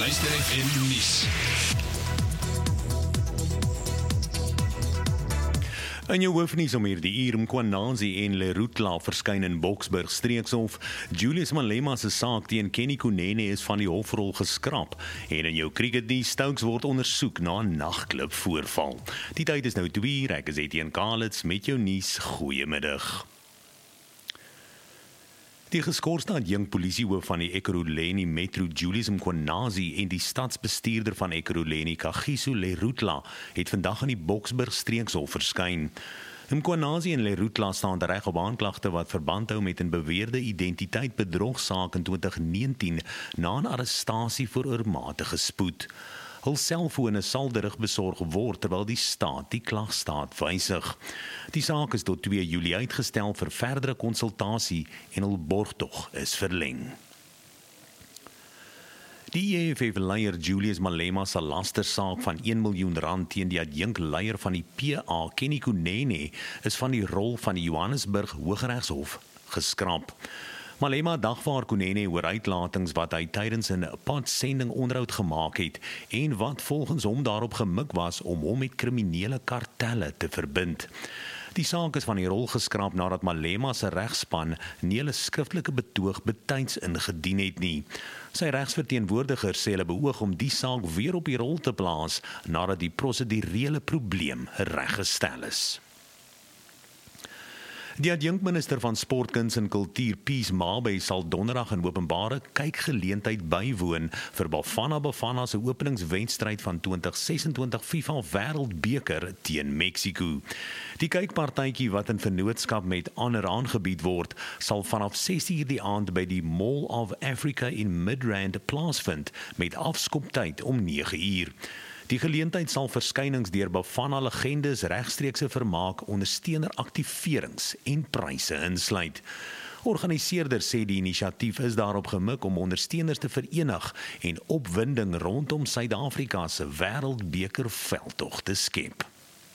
Luister FM nuus. In jou hoofnuus om hierdie uur, Mkhwanazi en Lerutla verskyn in Boksburg streekshof. Julius Malema se saak teen Kenny Kunene is van die hofrol geskraap. En in jou cricketnuus, Stokes word ondersoek na 'n nagklub voorval. Die tyd is nou 2:00, ek is Etienne Kalitz met jou nuus. Goeiemiddag. Die geskorste adjunkt polisiehoof van die Ekurhuleni Metro, Julius Mkhwanazi, en die stadsbestuurder van Ekurhuleni, Kagiso Lerutla, het vandag in die Boksburg streekshof verskyn. Mkhwanazi en Lerutla staan reg op aanklagte wat verband hou met 'n beweerde identiteitbedrogsaak in 2019 na 'n arrestasie vir oormatige spoed. Hul selfone sal terugbesorg word terwyl die staat die klagstaat wysig. Die saak is tot 2 Julie uitgestel vir verdere konsultasie en hul borgtog is verleng. Die EFF-leier Julius Malema se lastersaak van R1 miljoen teen die adjunkleier van die PA, Kenny Kunene, is van die rol van die Johannesburg Hooggeregshof geskraap. Malema dagvaar Kunene oor uitlatings wat hy tydens 'n podsending onderhoud gemaak het en wat volgens hom daarop gemik was om hom met kriminele kartelle te verbind. Die saak is van die rol geskraap nadat Malema se regspan nie hulle skriftelike betoog betyds ingedien het nie. Sy regsverteenwoordiger sê hulle beoog om die saak weer op die rol te plaas nadat die prosedurele probleem reggestel is. Die adjunkminister van Sport, Kuns en Kultuur, Peace Mabey, sal donderdag 'n openbare kykgeleentheid bywoon vir Bafana se openingswedstryd van 2026 FIFA Wêreldbeker teen Mexiko. Die kykpartytjie wat in vennootskap met Honor aangebied word, sal vanaf 6:00 die aand by die Mall of Africa in Midrand plaasvind met afskoptyd om 9:00. Die geleentheid sal verskynings deur Bafana legendes, regstreekse vermaak, ondersteuner aktiverings en pryse insluit. Organiseerders sê die inisiatief is daarop gemik om ondersteuners te verenig en opwinding rondom Suid-Afrika se Wêreldbeker veldtog te skep.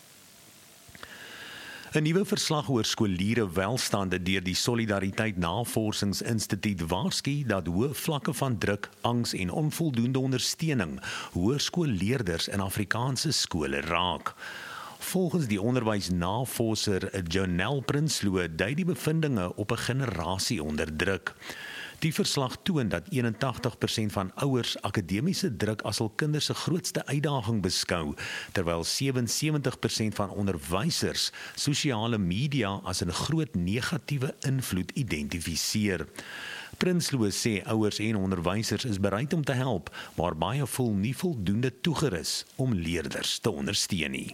'n Nuwe verslag oor skooliere welstande deur die Solidariteit Navorsingsinstituut waarsku dat hoë vlakke van druk, angs en onvoldoende ondersteuning hoërskoolleerders in Afrikaanse skole raak. Volgens die onderwysnavorser Jonel Prinsloo dui die bevindinge op 'n generasie onder druk. Die verslag toon dat 81% van ouers akademiese druk as hul kinders se grootste uitdaging beskou, terwyl 77% van onderwysers sosiale media as 'n groot negatiewe invloed identifiseer. Prinsloo sê ouers en onderwysers is bereid om te help, maar baie voel nie voldoende toegerus om leerders te ondersteun nie.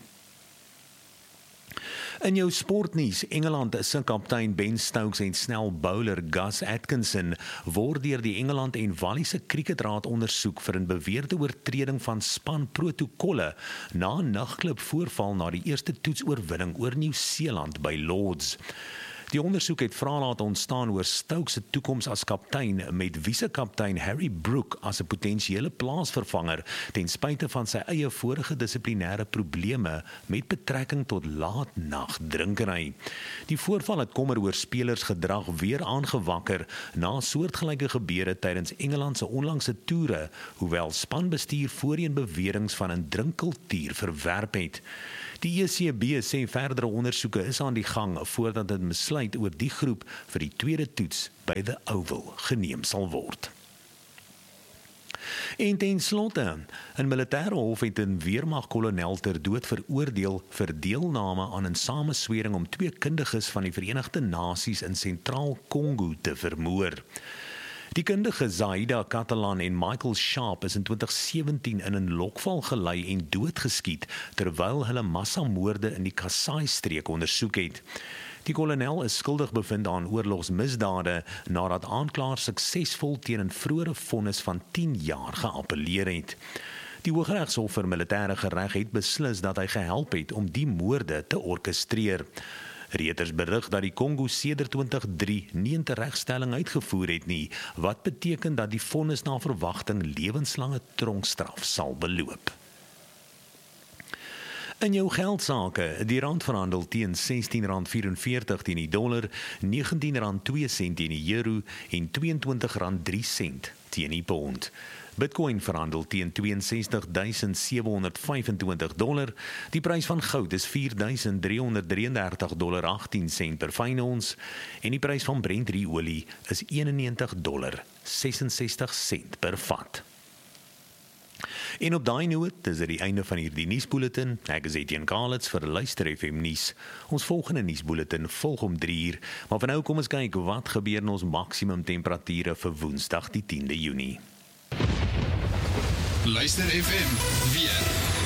In jou sportnuus, Engeland se kaptein Ben Stokes en snel bowler Gus Atkinson word deur die Engeland en Walliese Kriketraad ondersoek vir 'n beweerde oortreding van spanprotokolle na 'n nagklub voorval na die eerste toetsoorwinning oor Nieu-Seeland by Lords. Die ondersoek het vrae laat ontstaan oor Stokes se toekoms as kaptein met vice-kaptein Harry Brook as 'n potensiële plaasvervanger ten spyte van sy eie vorige dissiplinêre probleme met betrekking tot laatnagdrinkery. Die voorval het kommer oor spelersgedrag weer aangewakker na soortgelyke gebeure tydens Engeland se onlangse toere, hoewel spanbestuur voorheen beweringe van 'n drinkkultuur verwerp het. Die ECB sê verdere ondersoeke is aan die gang voordat dit besluit oor die groep vir die tweede toets by The Oval geneem sal word. En ten slotte, 'n militêre hof het 'n weermagkolonel ter dood veroordeel vir deelname aan 'n sameswering om 2 kundiges van die Verenigde Nasies in Sentraal Kongo te vermoor. Die kundige Zaida Catalan en Michael Sharp is in 2017 in 'n lokval gelei en doodgeskiet terwyl hulle massamoorde in die Kasai-streek ondersoek het. Die kolonel is skuldig bevind aan oorlogsmisdade nadat aanklaers suksesvol teen 'n vroeëre vonnis van 10 jaar geappeleer het. Die Hooggeregshof vir Militêre Gereg het beslis dat hy gehelp het om die moorde te orkestreer. Reuters berig dat die Kongo sedert 2003 nie 'n teregstelling uitgevoer het nie, wat beteken dat die vonnis na verwagting lewenslange tronkstraf sal beloop. In jou geldsaake, die rand verhandel teen R16.44 teen die dollar, R19.02 teen die euro en R22.03 teen die pond. Bitcoin verhandel teen $62,725. Die prys van goud is $4,333.18 per fyn ons en die prys van Brent olie is $91.66 per vat. En op daai noot is dit die einde van hierdie nuusbulletin. Ek is Etienne Kalitz vir Luister FM nuus. Ons volgende nuusbulletin volg om 3:00, maar vir nou kom ons kyk wat gebeur in ons maksimum temperature vir Woensdag die 10de Junie. Luister FM weer.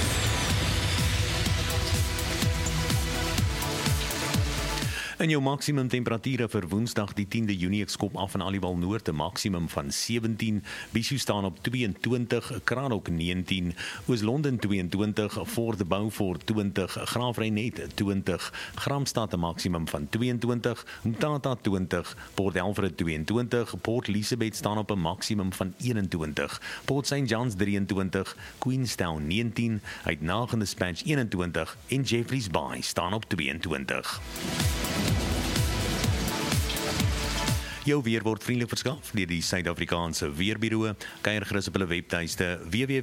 In jou maksimum temperature vir Woensdag die 10de Junie, ek skop af in Aliwal Noord 'n maksimum van 17, Bishou staan op 22, Kranok 19, Oos-London 22, Fort Beaufort 20, Graafrenet 20, Gramstad 'n maksimum van 22, Mthatha 20, Port Elfrid 22, Port Elizabeth staan op 'n maksimum van 21, Port St Johns 23, Queenstown 19, Uitnagende Dispatch 21 en Jeffreys Bay staan op 22. Jou weer word vriendelik verskaf deur die Suid-Afrikaanse Weerbureau. Kyk gerus op hulle webtuiste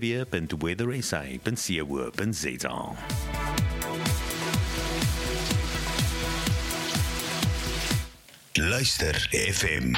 www.weathersa.co.za. Luister FM.